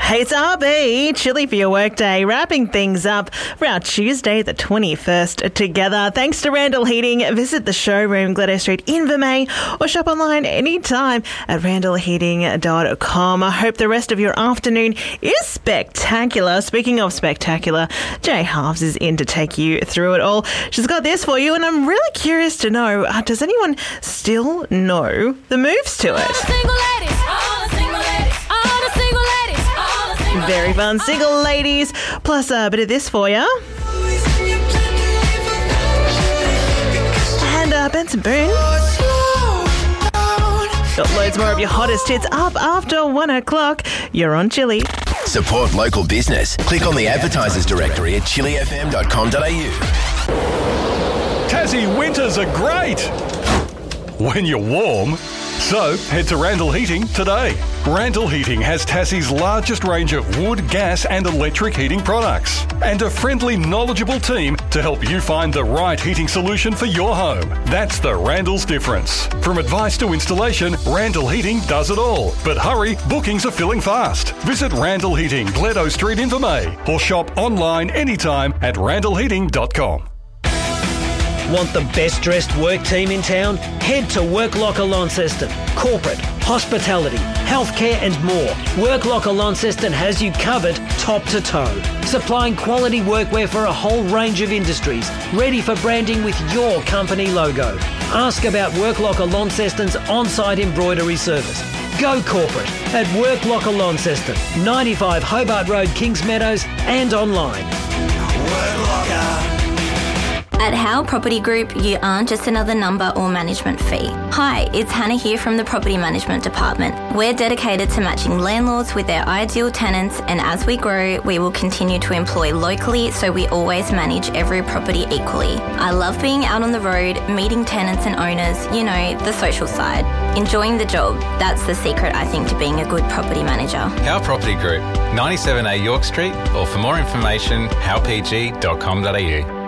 Hey, it's RB, chilly for your workday, wrapping things up for our Tuesday the 21st together. Thanks to Randall Heating. Visit the showroom, Glenelg Street in Vermey, or shop online anytime at randallheating.com. I hope the rest of your afternoon is spectacular. Speaking of spectacular, Jay Halves is in to take you through it all. She's got this for you, and I'm really curious to know, does anyone still know the moves to it? Very fun. Single ladies, plus a bit of this for you. And Benson Boone. Got loads more of your hottest hits up after 1 o'clock. You're on Chili. Support local business. Click on the advertisers directory at chilifm.com.au. Tassie winters are great when you're warm. So, head to Randall Heating today. Randall Heating has Tassie's largest range of wood, gas and electric heating products and a friendly, knowledgeable team to help you find the right heating solution for your home. That's the Randall's difference. From advice to installation, Randall Heating does it all. But hurry, bookings are filling fast. Visit Randall Heating, Gledo Street in Vermey, or shop online anytime at randallheating.com. Want the best dressed work team in town? Head to Work Locker Launceston. Corporate, hospitality, healthcare and more. Work Locker Launceston has you covered top to toe. Supplying quality workwear for a whole range of industries, ready for branding with your company logo. Ask about Work Locker Launceston's on-site embroidery service. Go corporate at Work Locker Launceston, 95 Hobart Road, Kings Meadows, and online. Work Locker. At Howe Property Group, you aren't just another number or management fee. Hi, it's Hannah here from the Property Management Department. We're dedicated to matching landlords with their ideal tenants, and as we grow, we will continue to employ locally so we always manage every property equally. I love being out on the road, meeting tenants and owners, the social side. Enjoying the job, that's the secret, I think, to being a good property manager. Howe Property Group, 97A York Street, or for more information, howepg.com.au.